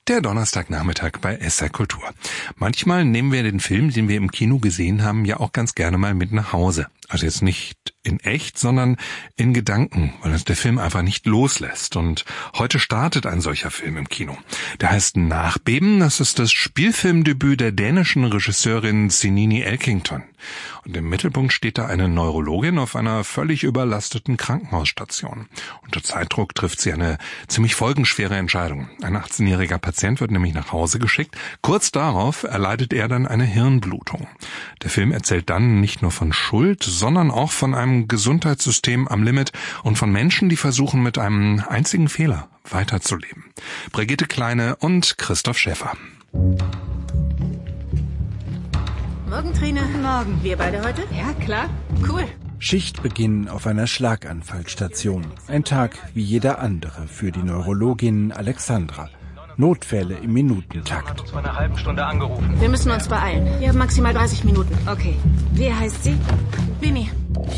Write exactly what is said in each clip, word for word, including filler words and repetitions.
Der Donnerstagnachmittag bei S R Kultur. Manchmal nehmen wir den Film, den wir im Kino gesehen haben, ja auch ganz gerne mal mit nach Hause. Also jetzt nicht in echt, sondern in Gedanken, weil uns der Film einfach nicht loslässt. Und heute startet ein solcher Film im Kino. Der heißt Nachbeben. Das ist das Spielfilmdebüt der dänischen Regisseurin Sinéad Elkington. Und im Mittelpunkt steht da eine Neurologin auf einer völlig überlasteten Krankenhausstation. Unter Zeitdruck trifft sie eine ziemlich folgenschwere Entscheidung. Ein achtzehnjähriger Patient wird nämlich nach Hause geschickt. Kurz darauf erleidet er dann eine Hirnblutung. Der Film erzählt dann nicht nur von Schuld, sondern auch von einem Gesundheitssystem am Limit und von Menschen, die versuchen, mit einem einzigen Fehler weiterzuleben. Brigitte Kleine und Christoph Schäfer. Morgen, Trine. Guten Morgen. Wir beide heute? Ja, klar. Cool. Schichtbeginn auf einer Schlaganfallstation. Ein Tag wie jeder andere für die Neurologin Alexandra. Notfälle im Minutentakt. Vor einer halben Stunde angerufen. Wir müssen uns beeilen. Wir haben maximal dreißig Minuten. Okay. Wie heißt sie? Winnie.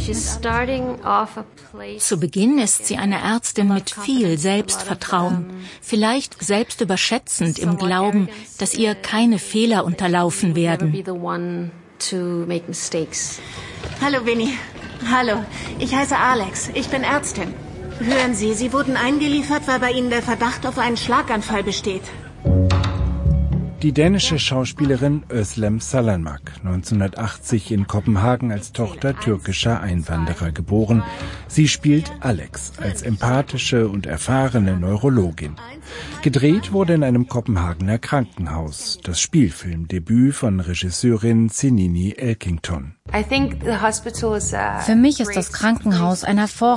Zu Beginn ist sie eine Ärztin mit viel Selbstvertrauen, vielleicht selbst überschätzend im Glauben, dass ihr keine Fehler unterlaufen werden. Hallo Winnie. Hallo, ich heiße Alex. Ich bin Ärztin. Hören Sie, Sie wurden eingeliefert, weil bei Ihnen der Verdacht auf einen Schlaganfall besteht. Die dänische Schauspielerin Özlem Salamak, neunzehnhundertachtzig in Kopenhagen als Tochter türkischer Einwanderer geboren. Sie spielt Alex als empathische und erfahrene Neurologin. Gedreht wurde in einem Kopenhagener Krankenhaus, das Spielfilmdebüt von Regisseurin Sinéad Elkington. Für mich ist das Krankenhaus ein hervorragendes